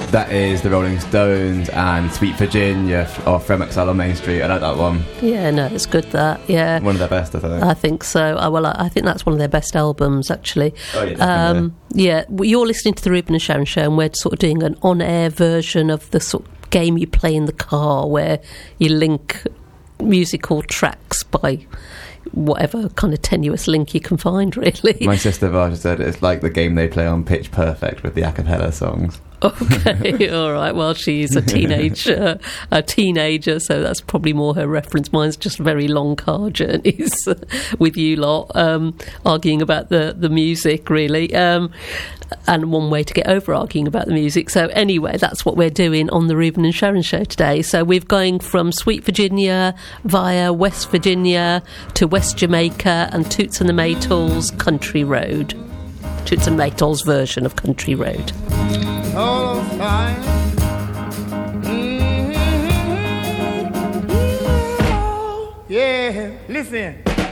That is the Rolling Stones and Sweet Virginia off From Exile on Main Street. I like that one. Yeah, no, it's good, that, yeah. One of their best, I think. I think so. I think that's one of their best albums, actually. Oh, yeah, definitely. Yeah, you're listening to the Ruben and Sharon Show, and we're sort of doing an on-air version of the sort of game you play in the car where you link musical tracks by whatever kind of tenuous link you can find, really. My sister Vaja said it's like the game they play on Pitch Perfect with the a cappella songs. Okay, all right. Well, she's a teenager, so that's probably more her reference. Mine's just very long car journeys with you lot, arguing about the music, really. And one way to get over arguing about the music. So anyway, that's what we're doing on the Ruben and Sharon Show today. So we're going from Sweet Virginia via West Virginia to West Jamaica and Toots and the Maytals Country Road. Toots and Maytals version of Country Road. Oh, fine. Mm-hmm. Yeah, listen.